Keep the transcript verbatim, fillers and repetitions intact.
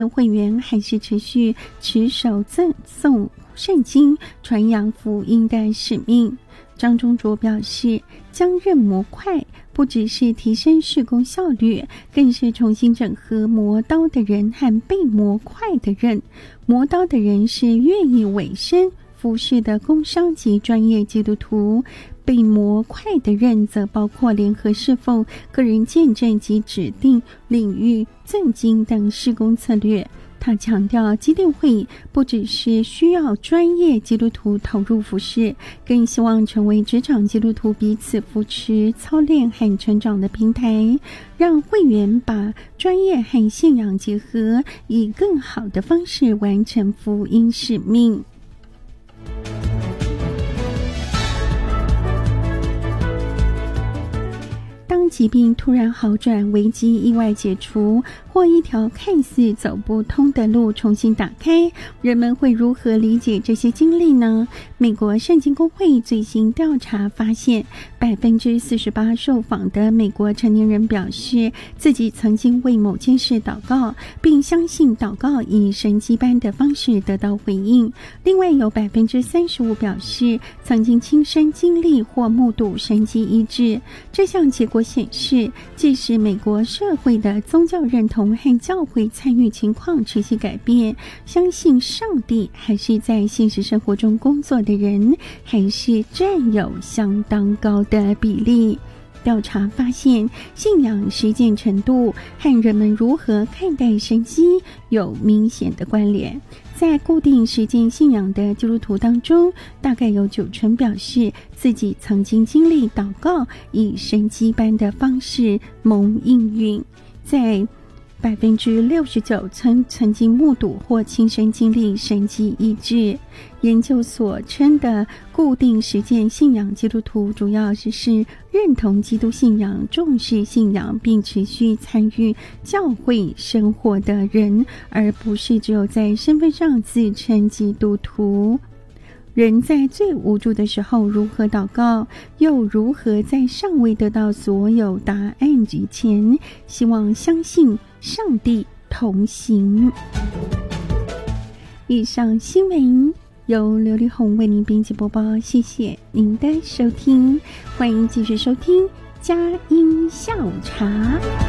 会员还是持续持守赠送圣经、传扬福音的使命。张忠卓表示，将刃磨快不只是提升事工效率，更是重新整合磨刀的人和被磨快的人。磨刀的人是愿意委身服事的工商及专业基督徒，被磨快的人则包括联合侍奉、个人见证及指定领域赠经等事工策略。他强调，基甸会不只是需要专业基督徒投入服事，更希望成为职场基督徒彼此扶持、操练和成长的平台，让会员把专业和信仰结合，以更好的方式完成福音使命。当疾病突然好转，危机意外解除，或一条看似走不通的路重新打开，人们会如何理解这些经历呢？美国圣经公会最新调查发现， 百分之四十八 受访的美国成年人表示自己曾经为某件事祷告，并相信祷告以神迹般的方式得到回应。另外有 百分之三十五 表示曾经亲身经历或目睹神迹医治。这项结果显示，即使美国社会的宗教认同和教会参与情况持续改变，相信上帝还是在现实生活中工作的人还是占有相当高的比例。调查发现，信仰实践程度和人们如何看待神迹有明显的关联。在固定实践信仰的基督徒当中，大概有九成表示自己曾经经历祷告以神迹般的方式蒙应允，在百分之六十九曾曾经目睹或亲身经历神迹医治。研究所称的固定实践信仰基督徒，主要是是认同基督信仰、重视信仰并持续参与教会生活的人，而不是只有在身份上自称基督徒。人在最无助的时候如何祷告，又如何在尚未得到所有答案之前，希望相信上帝同行。以上新闻由刘丽红为您编辑播报，谢谢您的收听，欢迎继续收听佳音下午茶。